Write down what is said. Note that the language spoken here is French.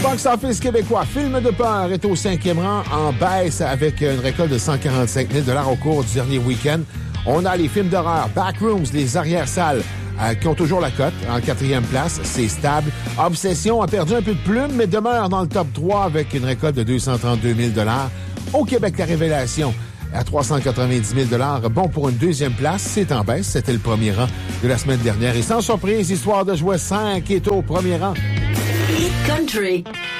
box-office québécois, Film de peur est au 5e rang en baisse avec une récolte de 145 000 $ au cours du dernier week-end. On a les films d'horreur, Backrooms, les arrière-salles, qui ont toujours la cote en 4e place. C'est stable. Obsession a perdu un peu de plume, mais demeure dans le top 3 avec une récolte de 232 000 $. Au Québec, La Révélation à 390 000 $. Bon pour une 2e place. C'est en baisse. C'était le premier rang de la semaine dernière. Et sans surprise, Histoire de jouer 5 est au premier rang. Hit Country.